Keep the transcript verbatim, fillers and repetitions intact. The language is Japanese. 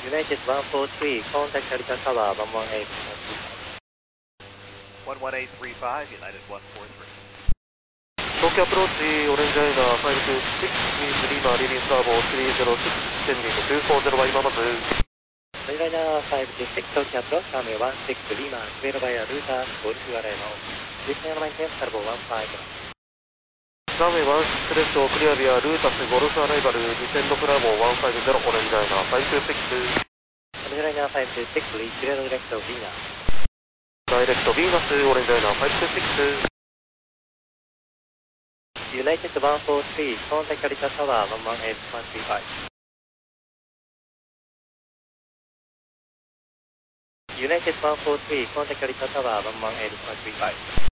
United one four three, contact Calicut Tower one one eight. one one eight three five, United one four three. Tokyo approach, Orange Liner five two six, means Lima, leading starboard three zero six, descending two four zero は今まず。 Orange Liner five two six, Tokyo approach, runway one six Lima, clear by a router, Golf Areno. Descend maintain starboard one five. ランウェイワンシックスレフト、クリアビア、ルータス、ゴルフアライバル、ディセンドプラボーワンファイブゼロ、オレンジライナーファイブツーシックス。 オレンジライナーファイブツーシックス、リーチレードディレクト、ビーナス。 ダイレクト、ビーナス、オレンジライナーファイブツーシックス。 United one four three, contact Calicut Tower one one eight one three five. United one four three, contact Calicut Tower one one eight one three five.